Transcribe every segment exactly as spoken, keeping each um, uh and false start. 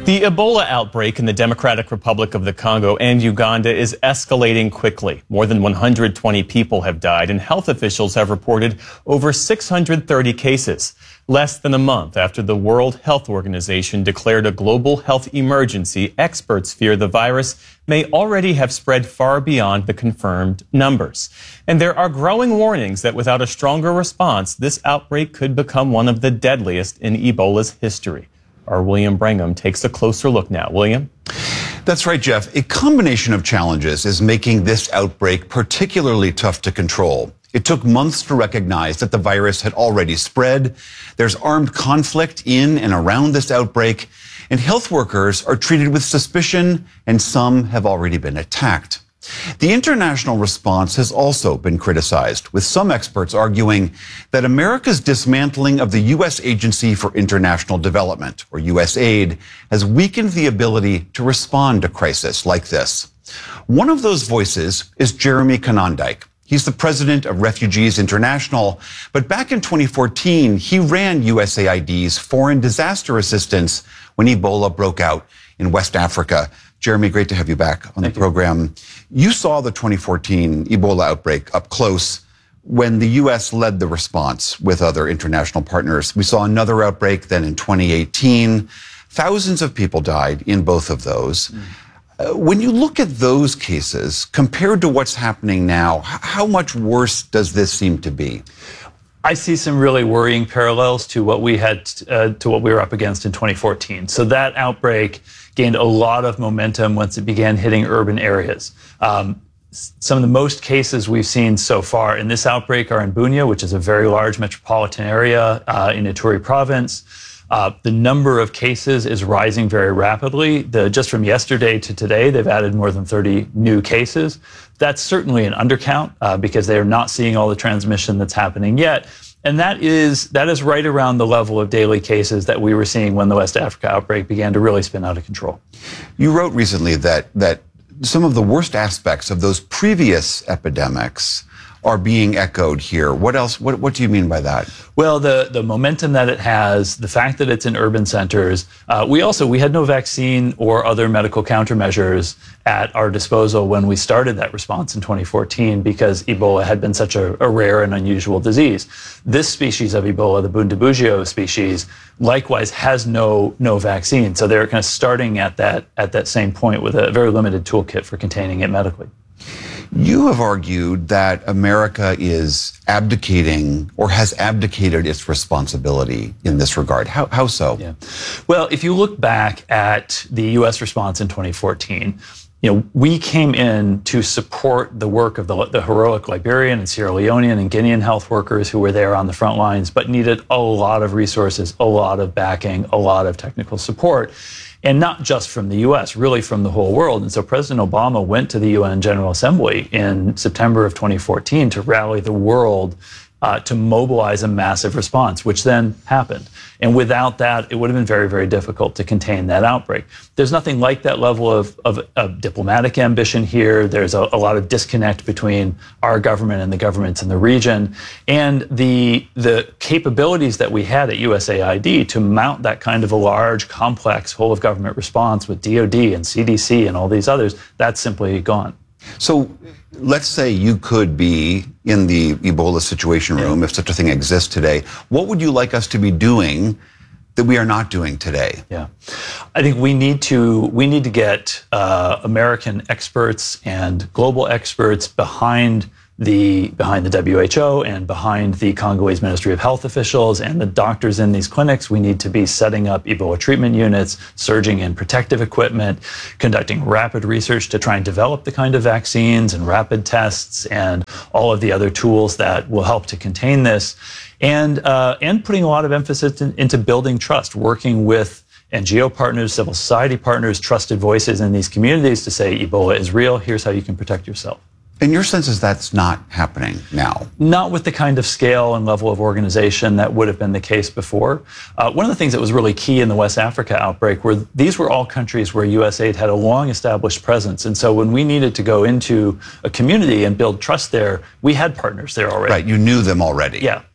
The Ebola outbreak in the Democratic Republic of the Congo and Uganda is escalating quickly. More than one hundred twenty people have died, and health officials have reported over six hundred thirty cases. Less than a month after the World Health Organization declared a global health emergency, experts fear the virus may already have spread far beyond the confirmed numbers. And there are growing warnings that without a stronger response, this outbreak could become one of the deadliest in Ebola's history. Our William Brangham takes a closer look now. William? That's right, Jeff. A combination of challenges is making this outbreak particularly tough to control. It took months to recognize that the virus had already spread. There's armed conflict in and around this outbreak, and health workers are treated with suspicion, and some have already been attacked. The international response has also been criticized, with some experts arguing that America's dismantling of the U S Agency for International Development, or U S A I D, has weakened the ability to respond to crisis like this. One of those voices is Jeremy Konyndyk. He's the president of Refugees International, but back in twenty fourteen, he ran U S A I D's Foreign Disaster Assistance when Ebola broke out in West Africa. Jeremy, great to have you back on the program. You saw the twenty fourteen Ebola outbreak up close when the U S led the response with other international partners. We saw another outbreak then in twenty eighteen. Thousands of people died in both of those. Mm. Uh, when you look at those cases compared to what's happening now, how much worse does this seem to be? I see some really worrying parallels to what we had uh, to what we were up against in twenty fourteen. So that outbreak gained a lot of momentum once it began hitting urban areas. Um, some of the most cases we've seen so far in this outbreak are in Bunia, which is a very large metropolitan area uh, in Ituri province. Uh, the number of cases is rising very rapidly. The, just from yesterday to today, they've added more than thirty new cases. That's certainly an undercount uh, because they are not seeing all the transmission that's happening yet. And that is that is right around the level of daily cases that we were seeing when the West Africa outbreak began to really spin out of control. You wrote recently that that some of the worst aspects of those previous epidemics are being echoed here. What else? What, what do you mean by that? Well, the, the momentum that it has, the fact that it's in urban centers. Uh, we also, we had no vaccine or other medical countermeasures at our disposal when we started that response in twenty fourteen because Ebola had been such a, a rare and unusual disease. This species of Ebola, the Bundibugyo species, likewise has no no vaccine. So they're kind of starting at that at that same point with a very limited toolkit for containing it medically. You have argued that America is abdicating or has abdicated its responsibility in this regard. How, how so? Yeah. Well, if you look back at the U S response in twenty fourteen, you know, we came in to support the work of the, the heroic Liberian and Sierra Leonean and Guinean health workers who were there on the front lines, but needed a lot of resources, a lot of backing, a lot of technical support. And not just from the U S, really from the whole world. And so President Obama went to the U N General Assembly in September of twenty fourteen to rally the world uh, to mobilize a massive response, which then happened. And without that, it would have been very, very difficult to contain that outbreak. There's nothing like that level of, of, of diplomatic ambition here. There's a, a lot of disconnect between our government and the governments in the region. And the, the capabilities that we had at U S A I D to mount that kind of a large, complex whole-of-government response with D O D and C D C and all these others, that's simply gone. So let's say you could be in the Ebola Situation Room, yeah. if such a thing exists today. What would you like us to be doing that we are not doing today? Yeah, I think we need to we need to get uh, American experts and global experts behind the behind the W H O and behind the Congolese Ministry of Health officials and the doctors in these clinics. We need to be setting up Ebola treatment units, surging in protective equipment, conducting rapid research to try and develop the kind of vaccines and rapid tests and all of the other tools that will help to contain this, and uh, and putting a lot of emphasis in, into building trust, working with N G O partners, civil society partners, trusted voices in these communities to say Ebola is real, here's how you can protect yourself. And your sense is that's not happening now? Not with the kind of scale and level of organization that would have been the case before. Uh, one of the things that was really key in the West Africa outbreak were these were all countries where U S A I D had a long established presence. And so when we needed to go into a community and build trust there, we had partners there already. Right, you knew them already. Yeah.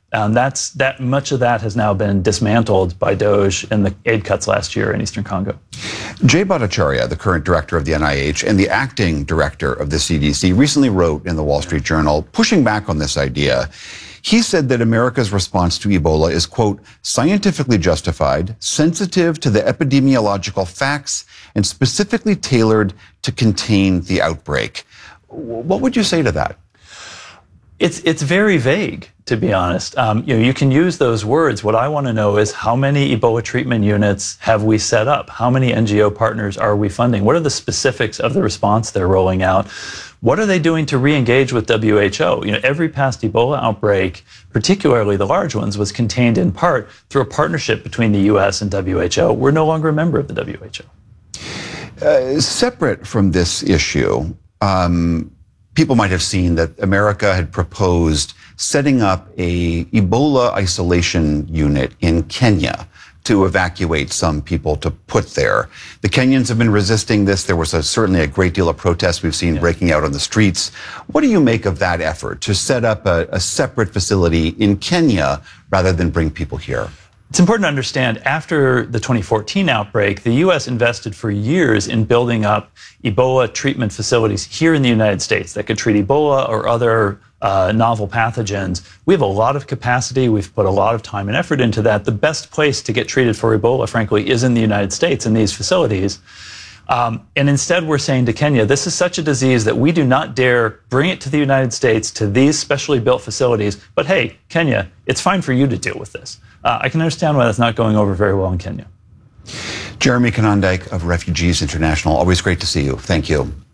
Um, that's that much of that has now been dismantled by Doge and the aid cuts last year in Eastern Congo. Jay Bhattacharya, the current director of the N I H and the acting director of the C D C, recently wrote in the Wall Street Journal, pushing back on this idea. He said that America's response to Ebola is, quote, scientifically justified, sensitive to the epidemiological facts, and specifically tailored to contain the outbreak. What would you say to that? It's it's very vague, to be honest. Um, you know, you can use those words. What I want to know is how many Ebola treatment units have we set up? How many N G O partners are we funding? What are the specifics of the response they're rolling out? What are they doing to re-engage with W H O? You know, every past Ebola outbreak, particularly the large ones, was contained in part through a partnership between the U S and W H O. We're no longer a member of the W H O. Uh, separate from this issue, um, people might have seen that America had proposed setting up a Ebola isolation unit in Kenya to evacuate some people to put there. The Kenyans have been resisting this. There was a, certainly a great deal of protest we've seen yeah. breaking out on the streets. What do you make of that effort to set up a, a separate facility in Kenya rather than bring people here? It's important to understand, after the twenty fourteen outbreak, the U S invested for years in building up Ebola treatment facilities here in the United States that could treat Ebola or other uh, novel pathogens. We have a lot of capacity. We've put a lot of time and effort into that. The best place to get treated for Ebola, frankly, is in the United States in these facilities. Um, and instead, we're saying to Kenya, this is such a disease that we do not dare bring it to the United States, to these specially built facilities. But hey, Kenya, it's fine for you to deal with this. Uh, I can understand why that's not going over very well in Kenya. Jeremy Konyndyk of Refugees International, always great to see you. Thank you.